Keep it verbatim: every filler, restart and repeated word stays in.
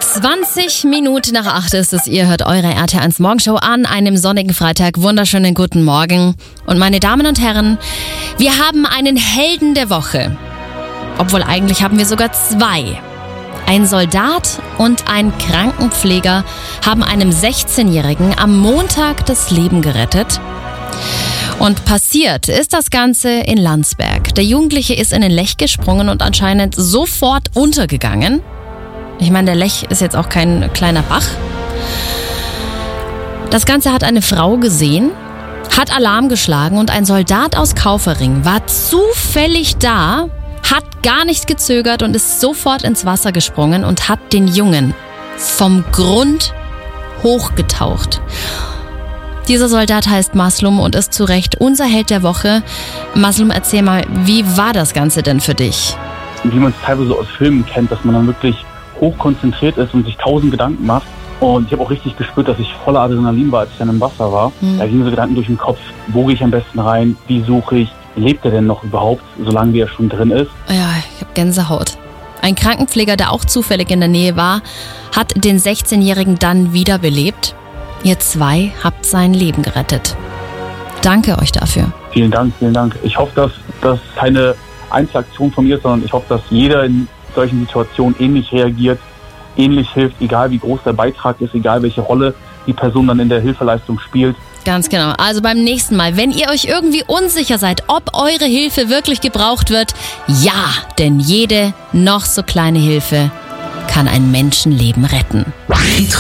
zwanzig Minuten nach acht ist es. Ihr hört eure R T L eins Morgenshow an einem sonnigen Freitag. Wunderschönen guten Morgen. Und meine Damen und Herren, wir haben einen Helden der Woche. Obwohl eigentlich haben wir sogar zwei. Ein Soldat und ein Krankenpfleger haben einem sechzehnjährigen am Montag das Leben gerettet. Und passiert ist das Ganze in Landsberg. Der Jugendliche ist in den Lech gesprungen und anscheinend sofort untergegangen. Ich meine, der Lech ist jetzt auch kein kleiner Bach. Das Ganze hat eine Frau gesehen, hat Alarm geschlagen und ein Soldat aus Kaufering war zufällig da, hat gar nicht gezögert und ist sofort ins Wasser gesprungen und hat den Jungen vom Grund hochgetaucht. Dieser Soldat heißt Maslum und ist zu Recht unser Held der Woche. Maslum, erzähl mal, wie war das Ganze denn für dich? Wie man es teilweise aus Filmen kennt, dass man dann wirklich hochkonzentriert ist und sich tausend Gedanken macht. Und ich habe auch richtig gespürt, dass ich voller Adrenalin war, als ich dann im Wasser war. Mhm. Da gingen so Gedanken durch den Kopf, wo gehe ich am besten rein, wie suche ich, lebt er denn noch überhaupt, solange wie er schon drin ist? Ja, ich habe Gänsehaut. Ein Krankenpfleger, der auch zufällig in der Nähe war, hat den sechzehnjährigen dann wiederbelebt. Ihr zwei habt sein Leben gerettet. Danke euch dafür. Vielen Dank, vielen Dank. Ich hoffe, dass das keine Einzelaktion von mir ist, sondern ich hoffe, dass jeder in solchen Situationen ähnlich reagiert, ähnlich hilft, egal wie groß der Beitrag ist, egal welche Rolle die Person dann in der Hilfeleistung spielt. Ganz genau. Also beim nächsten Mal, wenn ihr euch irgendwie unsicher seid, ob eure Hilfe wirklich gebraucht wird, ja, denn jede noch so kleine Hilfe kann ein Menschenleben retten.